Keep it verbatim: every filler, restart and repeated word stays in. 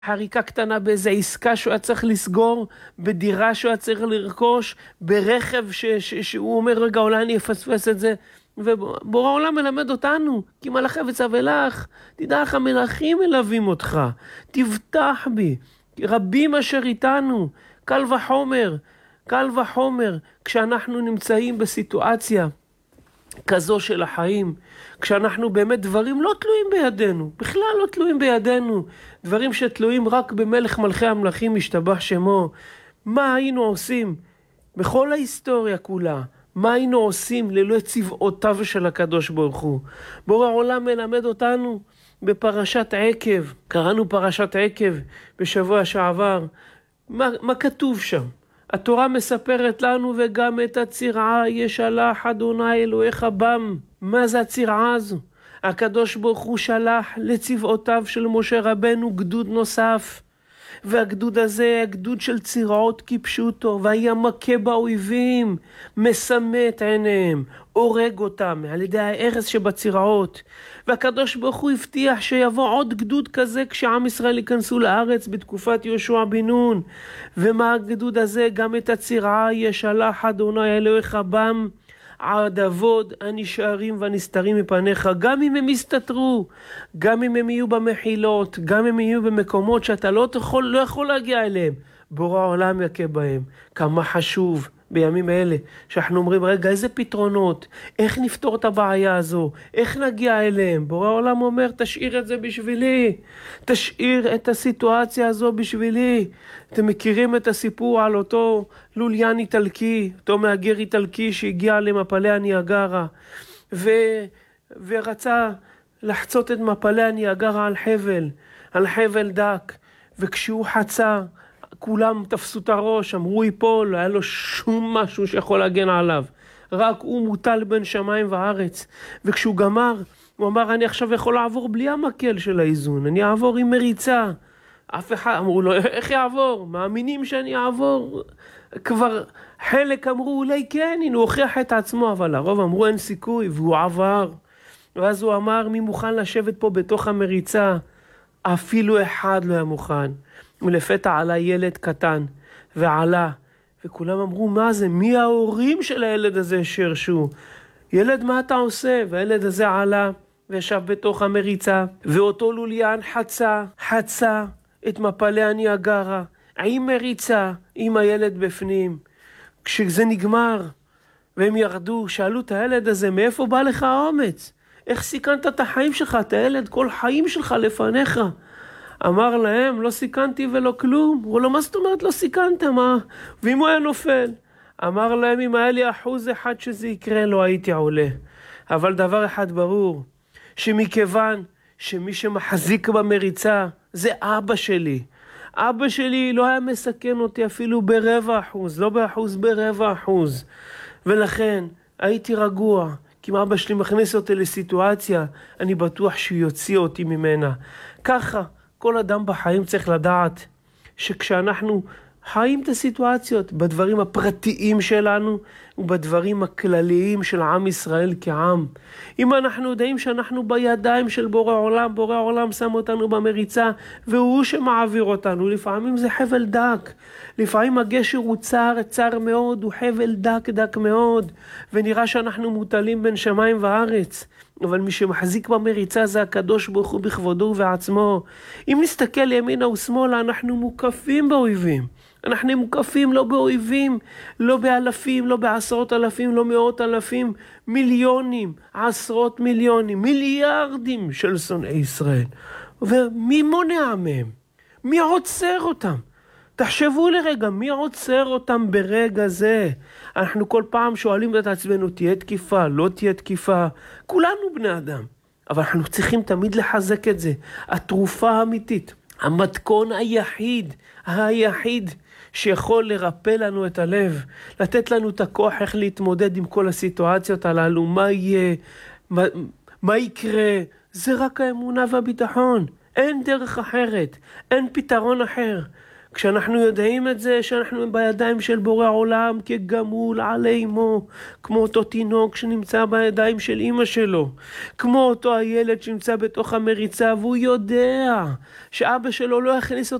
חריקה קטנה באיזו עסקה שהוא היה צריך לסגור, בדירה שהוא היה צריך לרכוש, ברכב ש- ש- שהוא אומר, רגע, אולי אני אפספס את זה. ובורא העולם מלמד אותנו, כי מלאך חפץ אבלך, תדע לך, מלאכים מלווים אותך, תבטח בי, רבים אשר איתנו, קל וחומר, קל וחומר, כשאנחנו נמצאים בסיטואציה כזו של החיים, כשאנחנו באמת דברים לא תלויים בידינו, בכלל לא תלויים בידינו, דברים שתלויים רק במלך מלכי המלכים משתבח שמו. מה היינו עושים בכל ההיסטוריה כולה? מה היינו עושים ללא צבאותיו של הקדוש ברוך הוא? בורא העולם מלמד אותנו בפרשת עקב, קראנו פרשת עקב בשבוע שעבר. מה, מה כתוב שם? התורה מספרת לנו, וגם את הצירעה ישלח אדוני אלוהיך בם. מה זה הצירעה הזו? הקדוש ברוך הוא שלח לצבאותיו של משה רבנו גדוד נוסף, והגדוד הזה הגדוד של צירעות כפשוטו, והיה מכה באויבים, מסמת עיניהם, הורג אותם על ידי ההרס שבצירעות. והקדוש ברוך הוא הבטיח שיבוא עוד גדוד כזה כשעם ישראל ייכנסו לארץ בתקופת יהושע בן נון. ומה הגדוד הזה? גם את הצירעה ישלח אדוני אלוהיך בם עד אבוד הנשארים והנסתרים מפניך. גם אם הם יסתתרו, גם אם הם יהיו במחילות, גם אם הם יהיו במקומות שאתה לא יכול, לא יכול להגיע אליהם, בורא העולם יכה בהם. כמה חשוב בימים האלה שאנחנו אומרים, רגע, איזה פתרונות, איך נפתור את הבעיה הזו, איך נגיע אליהם? בורא העולם אומר, תשאיר את זה בשבילי, תשאיר את הסיטואציה הזו בשבילי. אתם מכירים את הסיפור על אותו לוליין איטלקי, אותו מהגר איטלקי שהגיע למפלי הניאגרה, ו... ורצה לחצות את מפלי הניאגרה על חבל, על חבל דק, וכשהוא חצה, כולם תפסו את הראש, אמרו ייפול, לא היה לו שום משהו שיכול להגן עליו, רק הוא מוטל בין שמיים וארץ. וכשהוא גמר, הוא אמר, אני עכשיו יכול לעבור בלי המקל של האיזון, אני אעבור עם מריצה. אף אחד, אמרו לו, איך יעבור? מאמינים שאני אעבור? כבר חלק אמרו, אולי כן, הנה הוא הוכיח את עצמו, אבל הרוב אמרו, אין סיכוי, והוא עבר. ואז הוא אמר, מי מוכן לשבת פה בתוך המריצה? אפילו אחד לא היה מוכן. ולפתע עלה ילד קטן, ועלה, וכולם אמרו, מה זה? מי ההורים של הילד הזה שרשו? ילד, מה אתה עושה? והילד הזה עלה, וישב בתוך המריצה, ואותו לוליין חצה, חצה את מפלי הניאגרה, עם מריצה, עם הילד בפנים. כשזה נגמר, והם ירדו, שאלו את הילד הזה, מאיפה בא לך האומץ? איך סיכנת את החיים שלך? את הילד, כל חיים שלך לפניך. אמר להם, לא סיכנתי ולא כלום. הוא לא, מה זאת אומרת לא סיכנת? מה? ואם הוא היה נופל? אמר להם, אם היה לי אחוז אחד שזה יקרה, לא הייתי עולה. אבל דבר אחד ברור, שמכיוון שמי שמחזיק במריצה זה אבא שלי. אבא שלי לא היה מסכן אותי אפילו ברבע אחוז, לא באחוז, ברבע אחוז. ולכן הייתי רגוע, כי אם אבא שלי מכניס אותי לסיטואציה, אני בטוח שהוא יוציא אותי ממנה. ככה, כל אדם בחיים צריך לדעת שכשאנחנו חיים את הסיטואציות בדברים הפרטיים שלנו ובדברים הכלליים של עם ישראל כעם, אם אנחנו יודעים שאנחנו בידיים של בורא עולם, בורא עולם שם אותנו במריצה והוא שמעביר אותנו, לפעמים זה חבל דק, לפעמים הגשר הוא צר, צר מאוד, הוא חבל דק דק מאוד, ונראה שאנחנו מוטלים בין שמיים וארץ, אבל מי שמחזיק במריצה זה הקדוש ברוך הוא בכבודו ובעצמו. אם נסתכל ימינה ושמאלה, אנחנו מוקפים באויבים. אנחנו מוקפים לא באויבים, לא באלפים, לא בעשרות אלפים, לא מאות אלפים, מיליונים, עשרות מיליונים, מיליארדים של שונאי ישראל. ומי מונע מהם? מי עוצר אותם? תחשבו לרגע, מי עוצר אותם ברגע זה? אנחנו כל פעם שואלים את עצמנו, תהיה תקיפה, לא תהיה תקיפה. כולנו בני אדם, אבל אנחנו צריכים תמיד לחזק את זה. התרופה האמיתית, המתכון היחיד, היחיד שיכול לרפא לנו את הלב, לתת לנו את הכוח איך להתמודד עם כל הסיטואציות הללו, מה יהיה, מה, מה יקרה, זה רק האמונה והביטחון. אין דרך אחרת, אין פתרון אחר. כשאנחנו יודעים את זה, שאנחנו בידיים של בורא עולם כגמול עלי אמו, כמו אותו תינוק שנמצא בידיים של אמא שלו, כמו אותו הילד שנמצא בתוך המריצה, והוא יודע שאבא שלו לא יכניס